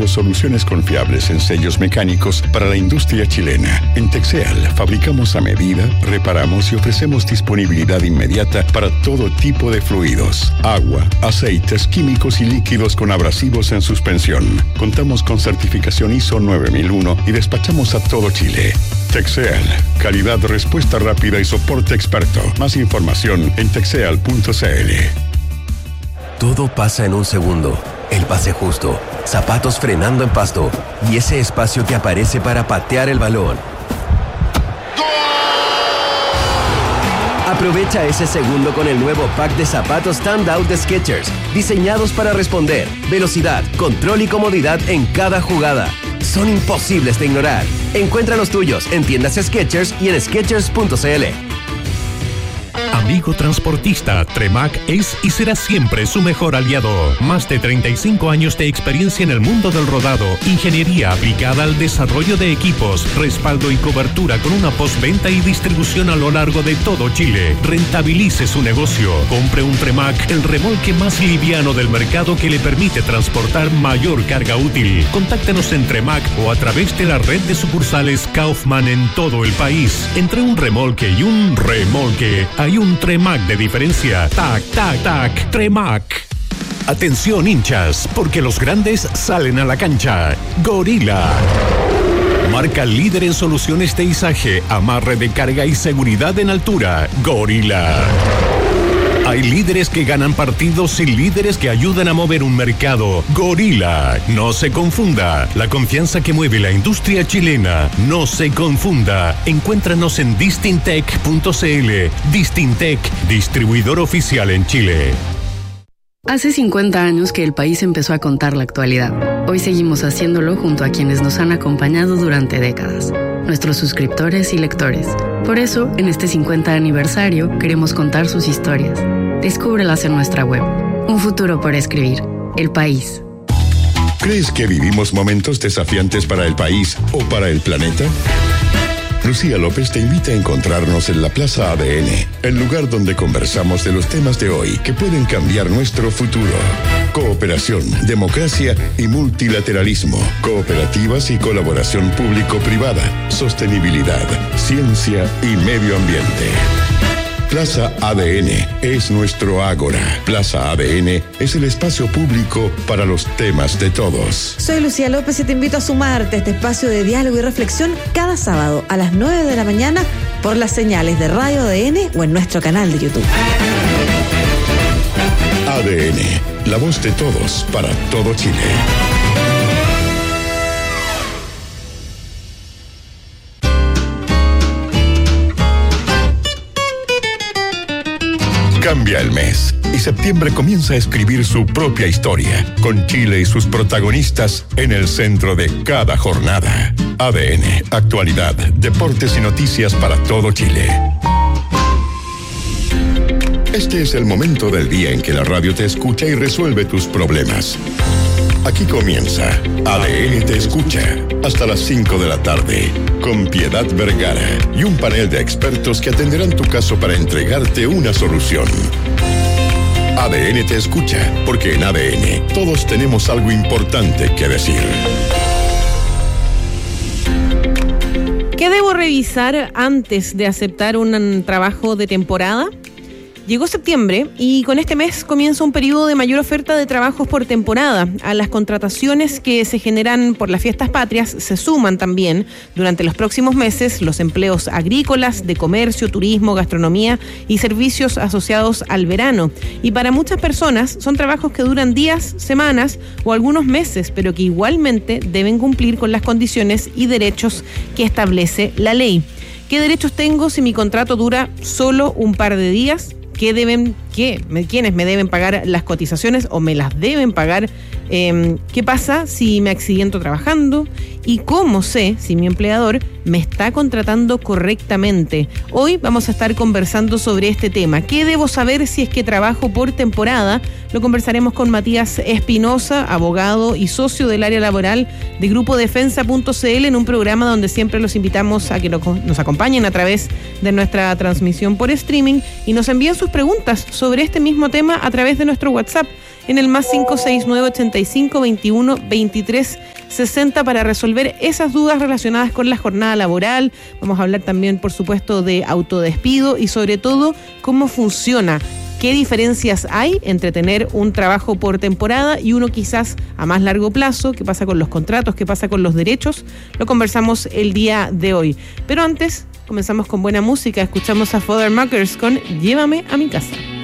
ofrecemos soluciones confiables en sellos mecánicos para la industria chilena. En Texeal fabricamos a medida, reparamos y ofrecemos disponibilidad inmediata para todo tipo de fluidos, agua, aceites, químicos y líquidos con abrasivos en suspensión. Contamos con certificación ISO 9001 y despachamos a todo Chile. Texeal, calidad, respuesta rápida y soporte experto. Más información en texeal.cl. Todo pasa en un segundo. El pase justo, zapatos frenando en pasto y ese espacio que aparece para patear el balón. Aprovecha ese segundo con el nuevo pack de zapatos Standout de Skechers, diseñados para responder, velocidad, control y comodidad en cada jugada. Son imposibles de ignorar. Encuentra los tuyos en tiendas Skechers y en Skechers.cl. Amigo transportista, Tremac es y será siempre su mejor aliado. Más de 35 años de experiencia en el mundo del rodado, ingeniería aplicada al desarrollo de equipos, respaldo y cobertura con una postventa y distribución a lo largo de todo Chile. Rentabilice su negocio. Compre un Tremac, el remolque más liviano del mercado que le permite transportar mayor carga útil. Contáctenos en Tremac o a través de la red de sucursales Kaufman en todo el país. Entre un remolque y un remolque hay un Tremac de diferencia. Tac, tac, tac, Tremac. Atención hinchas, porque los grandes salen a la cancha. Gorila. Marca líder en soluciones de izaje, amarre de carga y seguridad en altura. Gorila. Hay líderes que ganan partidos y líderes que ayudan a mover un mercado. Gorila. No se confunda. La confianza que mueve la industria chilena. No se confunda. Encuéntranos en distintec.cl. Distintec, distribuidor oficial en Chile. Hace 50 años que el país empezó a contar la actualidad. Hoy seguimos haciéndolo junto a quienes nos han acompañado durante décadas, nuestros suscriptores y lectores. Por eso, en este 50 aniversario, queremos contar sus historias. Descúbrelas en nuestra web. Un futuro por escribir. El País. ¿Crees que vivimos momentos desafiantes para el país o para el planeta? Lucía López te invita a encontrarnos en la Plaza ADN, el lugar donde conversamos de los temas de hoy que pueden cambiar nuestro futuro. Cooperación, democracia y multilateralismo, cooperativas y colaboración público-privada, sostenibilidad, ciencia y medio ambiente. Plaza ADN es nuestro ágora. Plaza ADN es el espacio público para los temas de todos. Soy Lucía López y te invito a sumarte a este espacio de diálogo y reflexión cada sábado a las 9 de la mañana por las señales de Radio ADN o en nuestro canal de YouTube. ADN, la voz de todos para todo Chile. Cambia el mes y septiembre comienza a escribir su propia historia, con Chile y sus protagonistas en el centro de cada jornada. ADN, actualidad, deportes y noticias para todo Chile. Este es el momento del día en que la radio te escucha y resuelve tus problemas. Aquí comienza ADN Te Escucha, hasta las 5 de la tarde, con Piedad Vergara y un panel de expertos que atenderán tu caso para entregarte una solución. ADN Te Escucha, porque en ADN todos tenemos algo importante que decir. ¿Qué debo revisar antes de aceptar un trabajo de temporada? Llegó septiembre y con este mes comienza un periodo de mayor oferta de trabajos por temporada. A las contrataciones que se generan por las fiestas patrias se suman también durante los próximos meses los empleos agrícolas, de comercio, turismo, gastronomía y servicios asociados al verano. Y para muchas personas son trabajos que duran días, semanas o algunos meses, pero que igualmente deben cumplir con las condiciones y derechos que establece la ley. ¿Qué derechos tengo si mi contrato dura solo un par de días? ¿Quiénes me deben pagar las cotizaciones o me las deben pagar? ¿Qué pasa si me accidento trabajando? ¿Y cómo sé si mi empleador me está contratando correctamente? Hoy vamos a estar conversando sobre este tema. ¿Qué debo saber si es que trabajo por temporada? Lo conversaremos con Matías Espinosa, abogado y socio del área laboral de Grupo Defensa.cl, en un programa donde siempre los invitamos a que nos acompañen a través de nuestra transmisión por streaming y nos envíen sus preguntas sobre este mismo tema a través de nuestro WhatsApp, en el más 569-85-21-23-60 para resolver esas dudas relacionadas con la jornada laboral. Vamos a hablar también, por supuesto, de autodespido y sobre todo cómo funciona. ¿Qué diferencias hay entre tener un trabajo por temporada y uno quizás a más largo plazo? ¿Qué pasa con los contratos? ¿Qué pasa con los derechos? Lo conversamos el día de hoy. Pero antes, comenzamos con buena música. Escuchamos a Father Muckers con Llévame a mi casa.